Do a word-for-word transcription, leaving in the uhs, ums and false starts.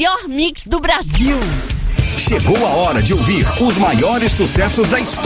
maior mix do Brasil. Chegou a hora de ouvir os maiores sucessos da história.